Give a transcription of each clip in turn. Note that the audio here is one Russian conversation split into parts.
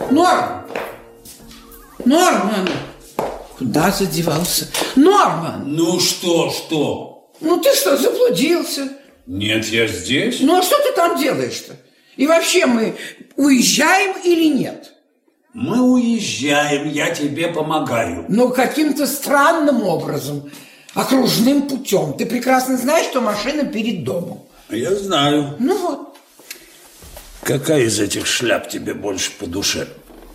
Норман! Норман! Куда задевался? Норман! Ну что? Ну ты что, заблудился? Нет, я здесь. Ну а что ты там делаешь-то? И вообще мы уезжаем или нет? Мы уезжаем, я тебе помогаю. Ну каким-то странным образом, окружным путем. Ты прекрасно знаешь, что машина перед домом. Я знаю. Ну вот. Какая из этих шляп тебе больше по душе?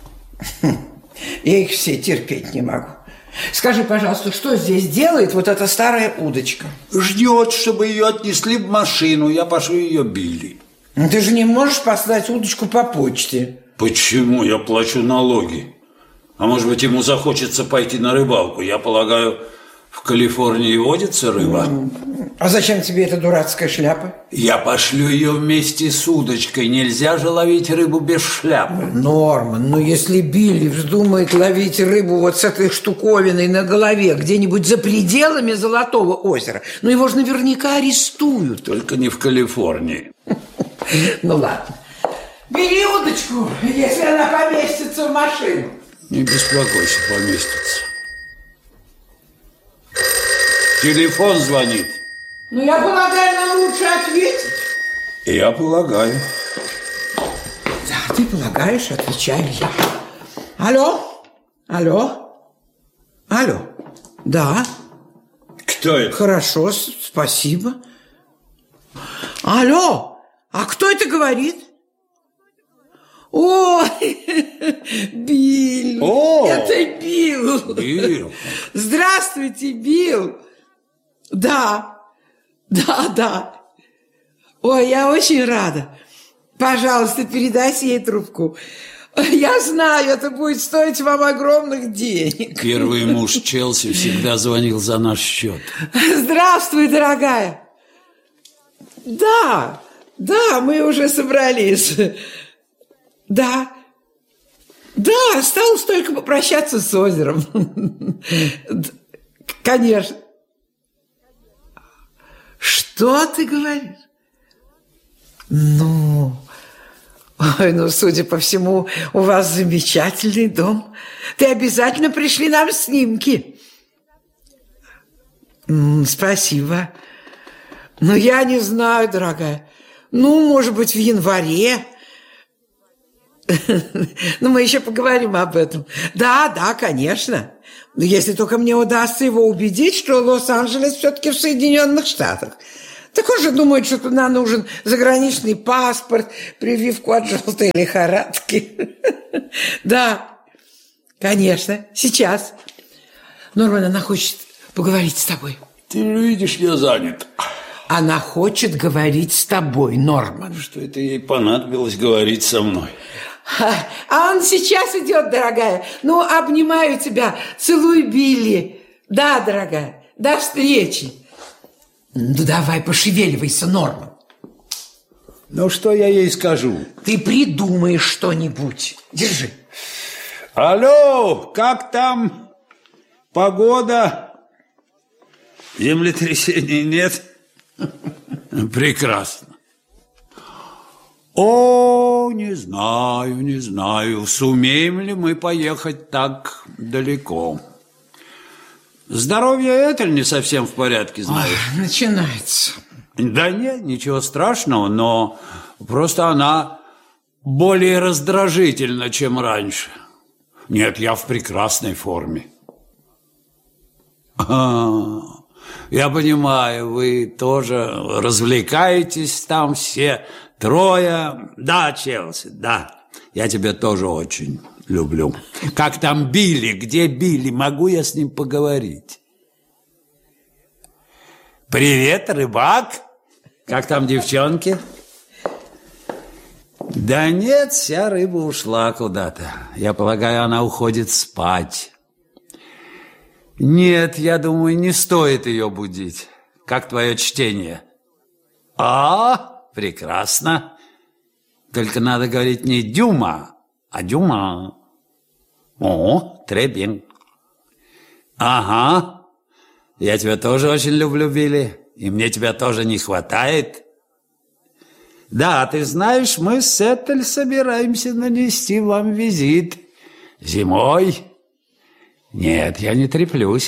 Я их все терпеть не могу. Скажи, пожалуйста, что здесь делает вот эта старая удочка? Ждет, чтобы ее отнесли в машину. Я пошлю ее Билли. Ну, ты же не можешь послать удочку по почте. Почему? Я плачу налоги. А может быть, ему захочется пойти на рыбалку. Я полагаю, в Калифорнии водится рыба. А зачем тебе эта дурацкая шляпа? Я пошлю ее вместе с удочкой. Нельзя же ловить рыбу без шляпы. Норман, ну если Билли вздумает ловить рыбу вот с этой штуковиной на голове где-нибудь за пределами Золотого озера, ну его же наверняка арестуют. Только не в Калифорнии. Ну ладно. Бери удочку, если она поместится в машину. Не беспокойся, поместится. Телефон звонит. Ну, я полагаю, нам лучше ответить. Я полагаю. Да, ты полагаешь, отвечаю я. Алло? Да. Кто это? Хорошо, спасибо. Алло, а кто это говорит? Ой, Билл. О, это Билл. Билл. Здравствуйте, Билл. Да. Ой, я очень рада. Пожалуйста, передайте ей трубку. Я знаю, это будет стоить вам огромных денег. Первый муж Челси всегда звонил за наш счет. Здравствуй, дорогая. Да, мы уже собрались. Да, осталось только попрощаться с озером. Конечно. Что ты говоришь? Ну, судя по всему, у вас замечательный дом. Ты обязательно пришли нам снимки. Спасибо. Но я не знаю, дорогая. Может быть, в январе. Мы еще поговорим об этом. Да, конечно. Но если только мне удастся его убедить, что Лос-Анджелес все-таки в Соединенных Штатах. Так он же думает, что туда нужен заграничный паспорт, прививку от желтой лихорадки. Да, конечно, сейчас. Норман, она хочет поговорить с тобой. Ты видишь, я занят. Она хочет говорить с тобой, Норман. Что это ей понадобилось говорить со мной? А он сейчас идет, дорогая. Обнимаю тебя, целую Билли. Да, дорогая, до встречи. Давай, пошевеливайся, Норман. Что я ей скажу? Ты придумаешь что-нибудь. Держи. Алло, как там погода? Землетрясений нет? Прекрасно. Не знаю, сумеем ли мы поехать так далеко. Здоровье Этель не совсем в порядке, знаешь. Начинается. Да нет, ничего страшного, но просто она более раздражительна, чем раньше. Нет, я в прекрасной форме. Я понимаю, вы тоже развлекаетесь там все трое. Да, Челси, да. Я тебя тоже очень люблю. Как там Билли? Где Билли? Могу я с ним поговорить? Привет, рыбак. Как там девчонки? Да нет, вся рыба ушла куда-то. Я полагаю, она уходит спать. Нет, я думаю, не стоит ее будить. Как твое чтение? Прекрасно. Только надо говорить не Дюма, а Дюма. Très bien. Ага. Я тебя тоже очень люблю, Билли. И мне тебя тоже не хватает. Да, ты знаешь, мы с Этель собираемся нанести вам визит. Зимой? Нет, я не треплюсь.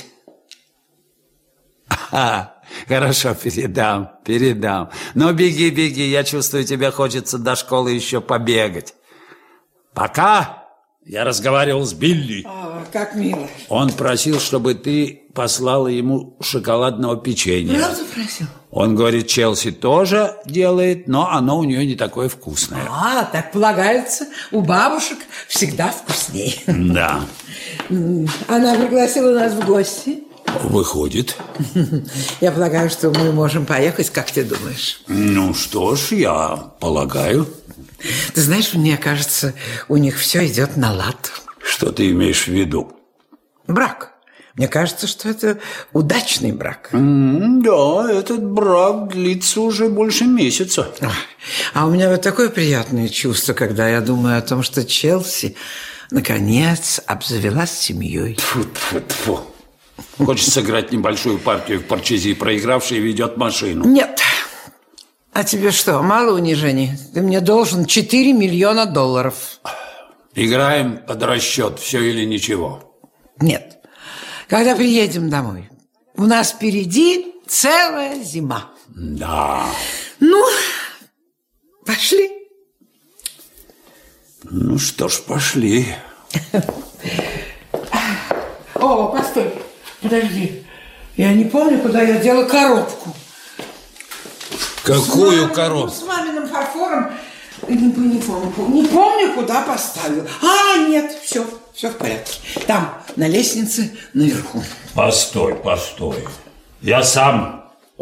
Хорошо, передам. Но беги, я чувствую, тебе хочется до школы еще побегать. Пока. Я разговаривал с Билли. Как мило. Он просил, чтобы ты послала ему шоколадного печенья. Правда просил? Он говорит, Челси тоже делает, но оно у нее не такое вкусное. Так полагается. У бабушек всегда вкуснее. Да. Она пригласила нас в гости. Выходит. Я полагаю, что мы можем поехать, как ты думаешь? Ну что ж, я полагаю. Ты знаешь, мне кажется, у них все идет на лад. Что ты имеешь в виду? Брак. Мне кажется, что это удачный брак. Да, этот брак длится уже больше месяца. А у меня вот такое приятное чувство, когда я думаю о том, что Челси наконец обзавелась семьей. Тьфу. Хочет сыграть небольшую партию в парчези, проигравший ведет машину. Нет. А тебе что, мало унижений? Ты мне должен $4 миллиона. Играем под расчет, все или ничего. Нет. Когда приедем домой, у нас впереди целая зима. Да. Ну, пошли. Ну что ж, пошли. О, постой. Подожди. Я не помню, куда я дела коробку. Какую коробку? С маминым фарфором. Не помню, куда поставил. Нет, все в порядке. Там, на лестнице, наверху. Постой. Я сам.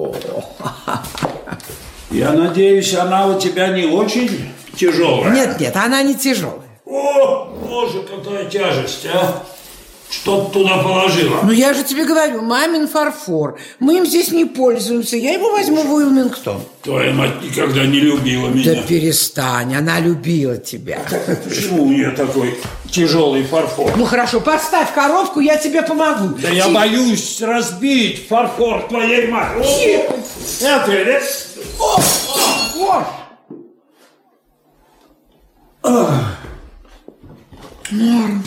Я надеюсь, она у тебя не очень тяжелая? Нет, она не тяжелая. О, боже, какая тяжесть, а! Что ты туда положила? Ну, я же тебе говорю, мамин фарфор. Мы им здесь не пользуемся. Я его возьму в Уилмингтон. Твоя мать никогда не любила меня. Да перестань, она любила тебя. Почему у нее такой тяжелый фарфор? Ну, хорошо, поставь коробку, я тебе помогу. Да я боюсь разбить фарфор твоей матери. Это, Вот. Норм.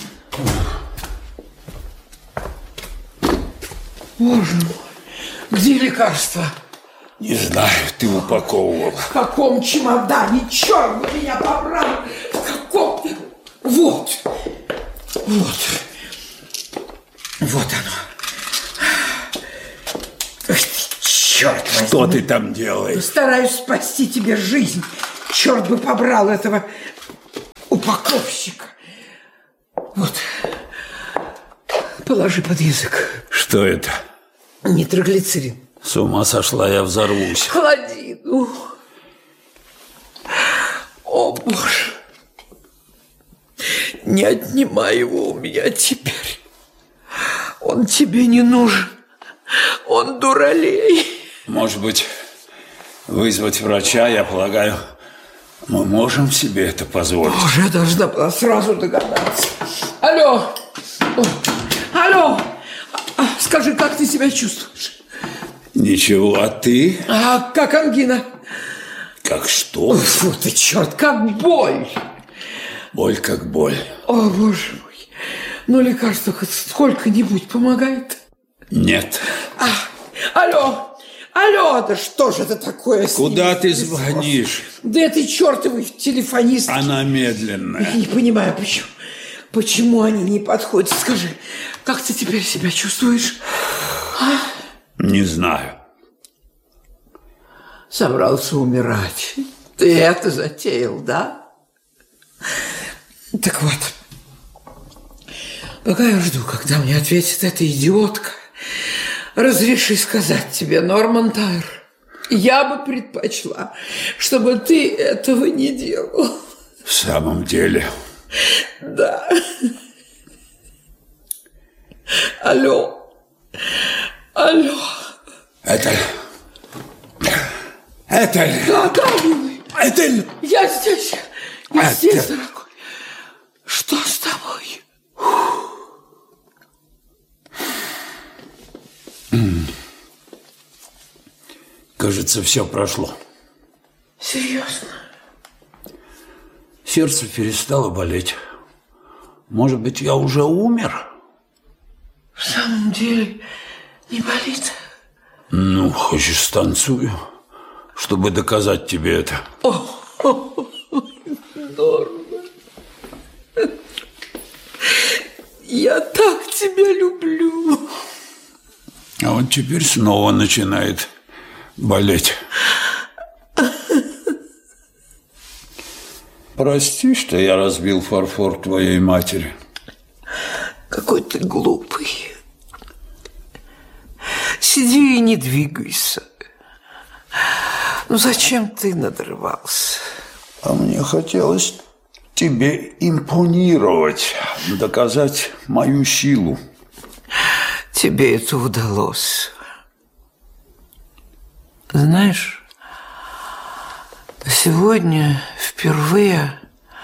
Боже мой, где лекарства? Не знаю, ты упаковывал. В каком чемодане? Черт бы меня побрал! В каком? Вот оно. Ах, черт возьми. Что ты там делаешь? Стараюсь спасти тебе жизнь. Черт бы побрал этого упаковщика. Вот. Положи под язык. Что это? Нитроглицерин. С ума сошла, я взорвусь. Холоди. О, Боже. Не отнимай его у меня теперь. Он тебе не нужен. Он дуралей. Может быть, вызвать врача, я полагаю, мы можем себе это позволить. Боже, я должна была сразу догадаться. Алло. Алло. Скажи, как ты себя чувствуешь? Ничего, а ты? Как ангина? Как что? Фу ты, черт, как боль. Боль как боль. О, Боже мой. Ну, лекарство хоть сколько-нибудь помогает? Нет. Алло, да что же это такое? Куда ты звонишь? Да это чертовы телефонистки. Она медленная. Я не понимаю, почему они не подходят. Скажи, как ты теперь себя чувствуешь? Не знаю. Собрался умирать. Ты это затеял, да? Так вот, пока я жду, когда мне ответит эта идиотка, разреши сказать тебе, Норман Тайр, я бы предпочла, чтобы ты этого не делал. В самом деле? Да. Алло. Этель. Да, милый. Этель. Я здесь, дорогой. Что с тобой? Кажется, все прошло. Серьезно? сердце перестало болеть. Может быть, я уже умер? В самом деле не болит? Ну, хочешь, станцую, чтобы доказать тебе это. Норма. Я так тебя люблю. А вот теперь снова начинает болеть. Прости, что я разбил фарфор твоей матери. Какой ты глупый. Сиди и не двигайся. Ну зачем ты надрывался? А мне хотелось тебе импонировать, доказать мою силу. Тебе это удалось. Знаешь, сегодня впервые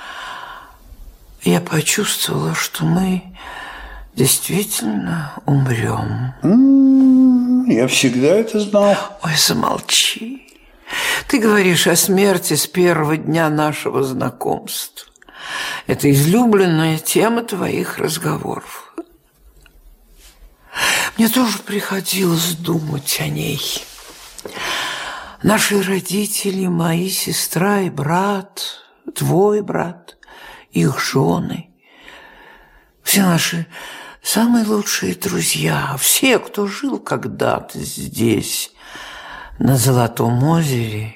я почувствовала, что мы действительно умрем. Я всегда это знал. Ой, замолчи. Ты говоришь о смерти с первого дня нашего знакомства. Это излюбленная тема твоих разговоров. Мне тоже приходилось думать о ней. Наши родители, мои сестра и брат, твой брат, их жены, все наши самые лучшие друзья, все, кто жил когда-то здесь, на Золотом озере,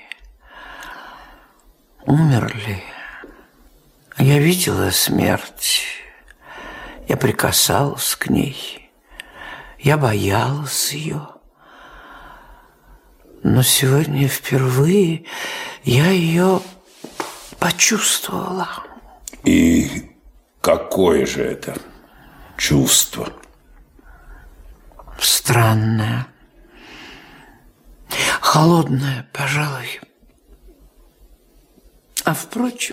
умерли. Я видела смерть, я прикасалась к ней, я боялась ее. Но сегодня впервые я ее почувствовала. И какое же это чувство? Странное. Холодное, пожалуй. А впрочем,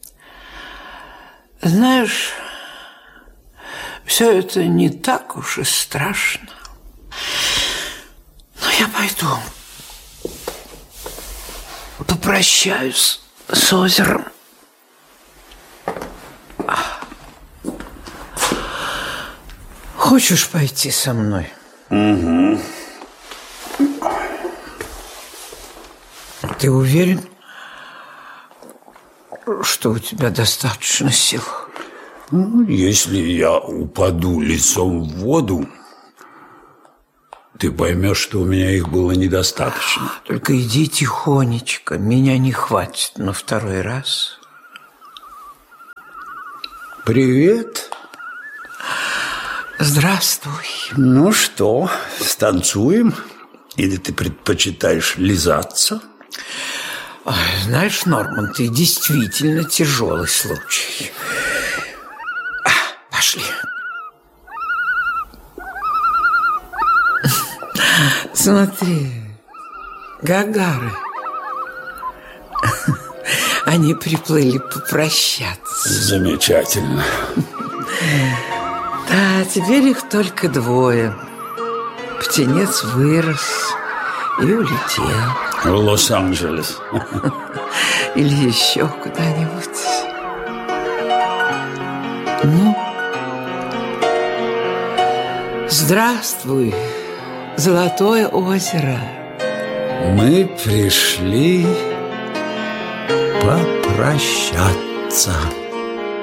знаешь, все это не так уж и страшно. Но я пойду попрощаюсь с озером. Хочешь пойти со мной? Угу. Ты уверен, что у тебя достаточно сил? Ну, если я упаду лицом в воду, ты поймешь, что у меня их было недостаточно. Только иди тихонечко, меня не хватит на второй раз. Привет. Здравствуй. Ну что, станцуем? Или ты предпочитаешь лизаться? Ой, знаешь, Норман, ты действительно тяжелый случай. Пошли. Смотри, гагары. Они приплыли попрощаться. Замечательно. Да, теперь их только двое. Птенец вырос и улетел. В Лос-Анджелес. Или еще куда-нибудь. Ну, здравствуй, Золотое озеро. Мы пришли попрощаться.